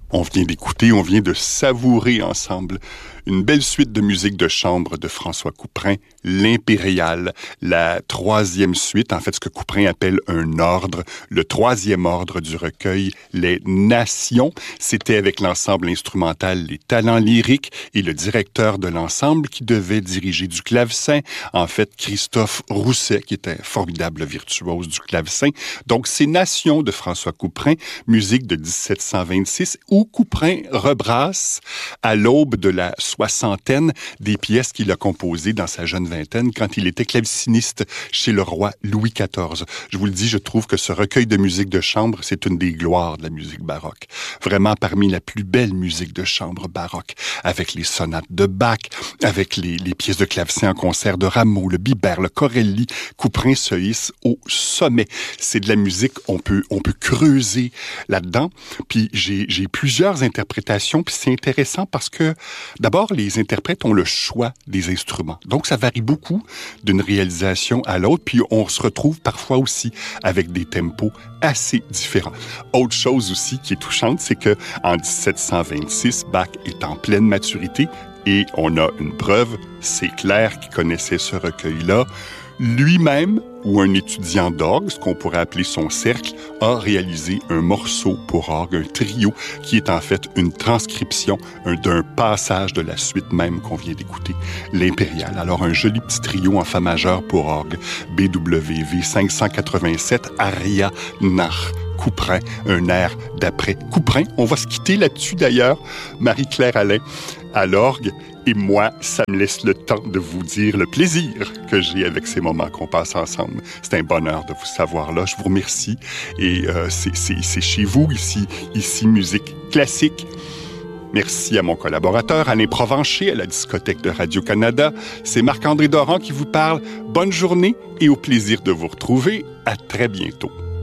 On vient de savourer ensemble une belle suite de musique de chambre de François Couperin, l'Impériale, la troisième suite, en fait ce que Couperin appelle un ordre, le troisième ordre du recueil, les Nations. C'était avec l'ensemble instrumental Les Talents lyriques et le directeur de l'ensemble qui devait diriger du clavecin, en fait Christophe Rousset, qui était un formidable virtuose du clavecin. Donc c'est Nations de François Couperin, musique de 1726, où Couperin rebrasse à l'aube de la soixantaine des pièces qu'il a composées dans sa jeune vingtaine quand il était claveciniste chez le roi Louis XIV. Je vous le dis, je trouve que ce recueil de musique de chambre, c'est une des gloires de la musique baroque. Vraiment parmi la plus belle musique de chambre baroque, avec les sonates de Bach, avec les pièces de clavecin en concert de Rameau, le Bibert, le Corelli, Couperin se hisse au sommet. C'est de la musique, on peut creuser là-dedans. Puis j'ai plusieurs interprétations, puis c'est intéressant parce que d'abord, les interprètes ont le choix des instruments. Donc, ça varie beaucoup d'une réalisation à l'autre. Puis, on se retrouve parfois aussi avec des tempos assez différents. Autre chose aussi qui est touchante, c'est que en 1726, Bach est en pleine maturité et on a une preuve, c'est Clair qui connaissait ce recueil-là. Lui-même, ou un étudiant d'orgue, ce qu'on pourrait appeler son cercle, a réalisé un morceau pour orgue, un trio, qui est en fait une transcription d'un passage de la suite même qu'on vient d'écouter, l'Impériale. Alors, un joli petit trio en fa majeur pour orgue, BWV 587, Aria Nach. Couperin, un air d'après Couperin. On va se quitter là-dessus d'ailleurs, Marie-Claire Alain, à l'orgue. Et moi, ça me laisse le temps de vous dire le plaisir que j'ai avec ces moments qu'on passe ensemble. C'est un bonheur de vous savoir là. Je vous remercie. Et c'est chez vous, ici Musique Classique. Merci à mon collaborateur, Alain Provencher, à la discothèque de Radio-Canada. C'est Marc-André Doran qui vous parle. Bonne journée et au plaisir de vous retrouver. À très bientôt.